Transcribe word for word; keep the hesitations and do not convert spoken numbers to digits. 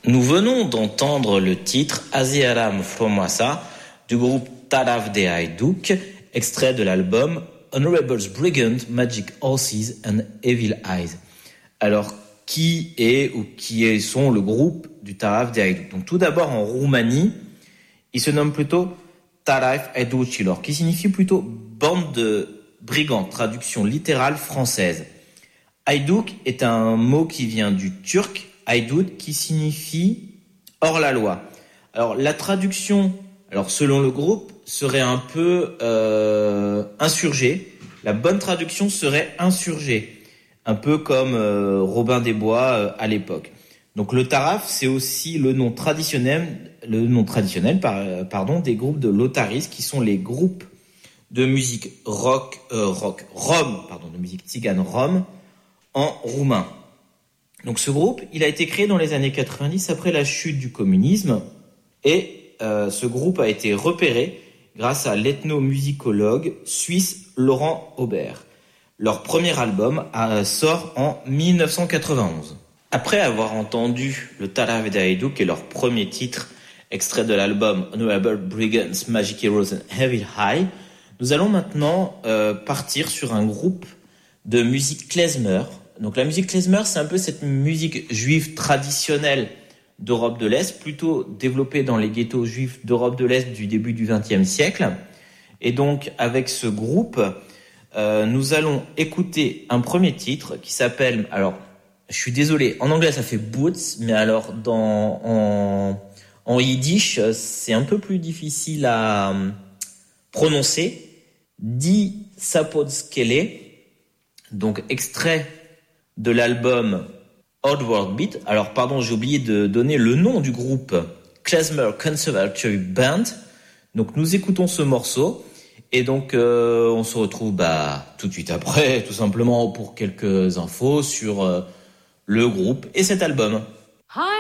Nous venons d'entendre le titre Aziaram Fromasa du groupe Taraf de Hajduk, extrait de l'album Honorables Brigand, Magic Horses and Evil Eyes. Alors, qui est ou qui est, sont le groupe du Taraf de Hajduk? Donc, tout d'abord, en Roumanie, il se nomme plutôt Taraf Hajdukilor, qui signifie plutôt bande de brigands, traduction littérale française. Hajduk est un mot qui vient du turc haydut, qui signifie hors la loi. Alors la traduction, alors selon le groupe, serait un peu euh, insurgé. La bonne traduction serait insurgé, un peu comme euh, Robin des Bois euh, à l'époque. Donc le taraf, c'est aussi le nom traditionnel, le nom traditionnel par, pardon, des groupes de lotaris, qui sont les groupes de musique rock, euh, rock, rom, pardon, de musique tzigane rom en roumain. Donc ce groupe, il a été créé dans les années quatre-vingt-dix après la chute du communisme, et euh, ce groupe a été repéré grâce à l'ethnomusicologue suisse Laurent Aubert. Leur premier album euh, sort en dix-neuf cent quatre-vingt-onze. Après avoir entendu le Taraf de Hajduk et leur premier titre, extrait de l'album Honorable Brigands, Magic Heroes and Heavy High, nous allons maintenant euh, partir sur un groupe de musique klezmer. Donc la musique klezmer, c'est un peu cette musique juive traditionnelle d'Europe de l'Est, plutôt développée dans les ghettos juifs d'Europe de l'Est du début du vingtième siècle. Et donc avec ce groupe, euh, nous allons écouter un premier titre qui s'appelle, alors je suis désolé, en anglais ça fait Boots, mais alors dans en, en yiddish c'est un peu plus difficile à prononcer. Di Sapodskele, donc extrait de l'album Odd World Beat. Alors pardon, j'ai oublié de donner le nom du groupe, Klezmer Conservatory Band. Donc nous écoutons ce morceau et donc euh, on se retrouve bah tout de suite après, tout simplement pour quelques infos sur euh, le groupe et cet album. Hi.